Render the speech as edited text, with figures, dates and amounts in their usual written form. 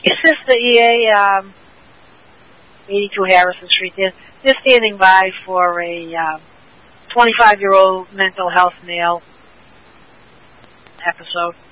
Is this the EA 82 Harrison Street? They're standing by for a 25-year-old mental health male episode.